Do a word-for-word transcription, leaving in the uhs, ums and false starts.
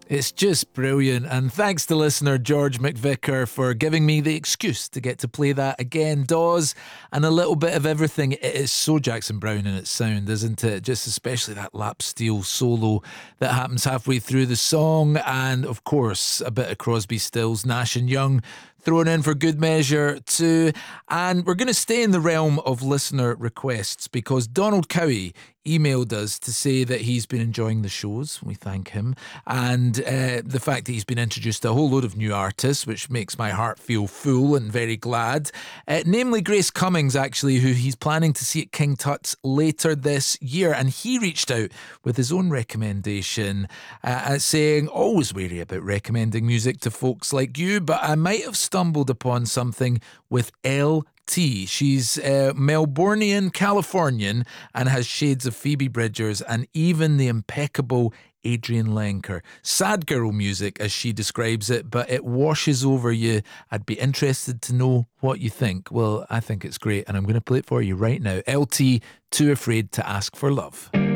It's just brilliant, and thanks to listener George McVicker for giving me the excuse to get to play that again. Dawes and a little bit of everything. It is so Jackson Browne in its sound, isn't it? Just especially that lap steel solo that happens halfway through the song, and of course a bit of Crosby, Stills, Nash and Young thrown in for good measure too. And we're going to stay in the realm of listener requests because Donald Cowie emailed us to say that he's been enjoying the shows. We thank him. And uh, the fact that he's been introduced to a whole load of new artists, which makes my heart feel full and very glad. Uh, namely Grace Cummings, actually, who he's planning to see at King Tut's later this year. And he reached out with his own recommendation, uh, saying, always wary about recommending music to folks like you, but I might have stumbled upon something with L T. She's uh, Melbourneian, Californian, and has shades of Phoebe Bridgers and even the impeccable Adrian Lenker. Sad girl music, as she describes it, but it washes over you. I'd be interested to know what you think. Well, I think it's great, and I'm going to play it for you right now. L T, Too Afraid to Ask for Love.